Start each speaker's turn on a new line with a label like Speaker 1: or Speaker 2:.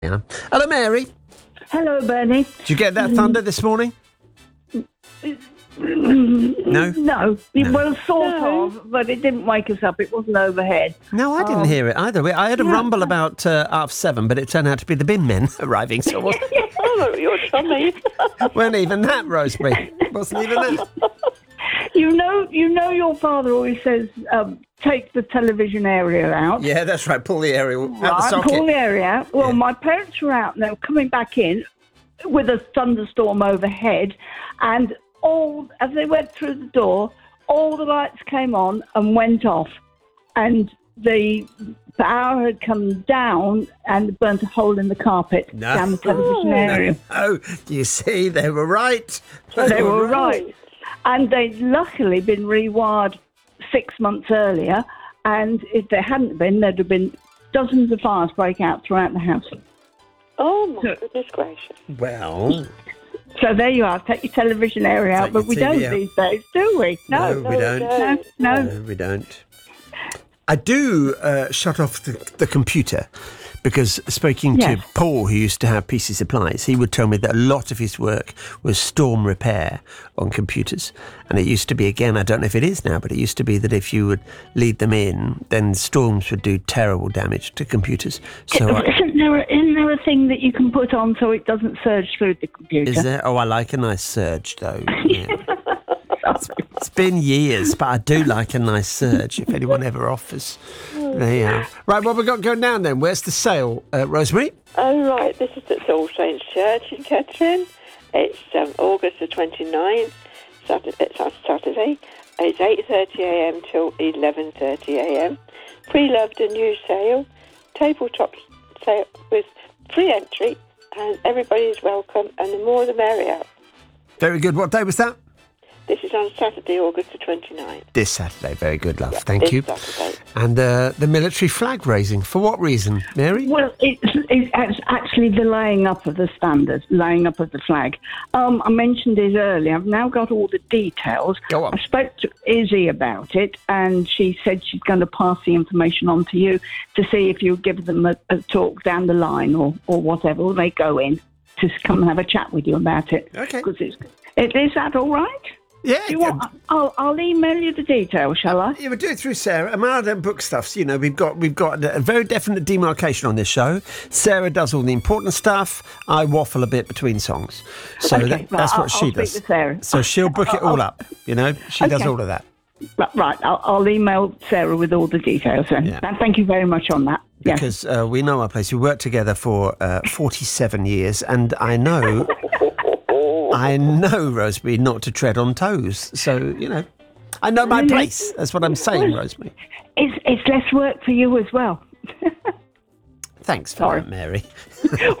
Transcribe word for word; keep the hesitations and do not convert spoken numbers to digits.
Speaker 1: Yeah. Hello, Mary.
Speaker 2: Hello, Bernie.
Speaker 1: Did you get that thunder this morning? No?
Speaker 2: No.
Speaker 1: No.
Speaker 2: Well, sort
Speaker 3: No.
Speaker 2: of, but it didn't wake us up. It wasn't overhead.
Speaker 1: No, I didn't
Speaker 2: Um,
Speaker 1: hear it either. I heard a
Speaker 2: no.
Speaker 1: rumble about uh, half seven, but it turned out to be the bin men arriving, so it wasn't,
Speaker 3: Oh, you're chummy.
Speaker 1: weren't even that, Rosemary. Wasn't even that.
Speaker 2: You know, you know, your father always says, um, take the television area out.
Speaker 1: Yeah, that's right. Pull the aerial out the
Speaker 2: Right,
Speaker 1: socket.
Speaker 2: pull the area out. Well,
Speaker 1: Yeah.
Speaker 2: my parents were out and they were coming back in with a thunderstorm overhead, and all as they went through the door, all the lights came on and went off, and the power had come down and burnt a hole in the carpet
Speaker 1: No.
Speaker 2: down the television
Speaker 3: Oh.
Speaker 2: area.
Speaker 1: Oh, you see, they were right.
Speaker 2: They were right. And they'd luckily been rewired six months earlier, and if they hadn't been, there'd have been dozens of fires break out throughout the house.
Speaker 3: Oh, my goodness gracious.
Speaker 1: Well,
Speaker 2: So there you are. Take your television area out,
Speaker 1: Take
Speaker 2: but
Speaker 1: your
Speaker 2: we
Speaker 1: T V
Speaker 2: don't
Speaker 1: out.
Speaker 2: these days, do we? No,
Speaker 1: No, we don't.
Speaker 2: no, no.
Speaker 1: no, we don't. I do uh, shut off the, the computer because speaking
Speaker 2: Yes.
Speaker 1: to Paul, who used to have P C Supplies, he would tell me that a lot of his work was storm repair on computers. And it used to be, again, I don't know if it is now, but it used to be that if you would lead them in, then storms would do terrible damage to computers. So I,
Speaker 2: Isn't there, a, isn't there a thing that you can put on so it doesn't surge through the computer?
Speaker 1: is there? Oh, I like a nice surge, though. Yeah. It's been years, but I do like a nice surge if anyone ever offers. There you are. Right, what have we got going down then? Where's the sale, uh, Rosemary?
Speaker 3: Oh, right. This is at All Saints Church in Kettering. It's um, August the twenty-ninth. Saturday, it's on Saturday. It's eight thirty a m till eleven thirty a m Pre-loved a new sale. Tabletop sale with free entry. And everybody is welcome. And the more the merrier.
Speaker 1: Very good. What day was that?
Speaker 3: This is on Saturday, August the twenty-ninth.
Speaker 1: This Saturday. Very good, love.
Speaker 3: Yeah,
Speaker 1: Thank
Speaker 3: this
Speaker 1: you.
Speaker 3: Saturday.
Speaker 1: And uh, the military flag raising. For what reason, Mary?
Speaker 2: Well, it's, it's actually the laying up of the standard, laying up of the flag. Um, I mentioned it earlier. I've now got all the details.
Speaker 1: Go on.
Speaker 2: I spoke to Izzy about it, and she said she's going to pass the information on to you to see if you give them a, a talk down the line or, or whatever, or they go in to come and have a chat with you about it.
Speaker 1: Okay.
Speaker 2: 'Cause it's, it, is that all right?
Speaker 1: Yeah.
Speaker 2: Do you want, I'll, I'll email you the details, shall I?
Speaker 1: Yeah, we do it through Sarah. I mean, I don't book stuff. So, you know, we've got we've got a very definite demarcation on this show. Sarah does all the important stuff. I waffle a bit between songs. So
Speaker 2: Okay,
Speaker 1: that,
Speaker 2: right,
Speaker 1: that's
Speaker 2: I'll-
Speaker 1: what she
Speaker 2: I'll speak
Speaker 1: does.
Speaker 2: to Sarah.
Speaker 1: So she'll book it all up. You know, she does
Speaker 2: Okay.
Speaker 1: all of that.
Speaker 2: Right, right. I'll, I'll email Sarah with all the details then.
Speaker 1: Yeah.
Speaker 2: And thank you very much on that. Yes.
Speaker 1: Because uh, we know our place. We worked together for uh, forty-seven years, and I know, I know, Rosemary, not to tread on toes. So, you know, I know my
Speaker 2: Really?
Speaker 1: place. That's what I'm saying, Rosemary.
Speaker 2: It's, it's less work for you as well.
Speaker 1: Thanks for
Speaker 2: Sorry.
Speaker 1: that, Mary.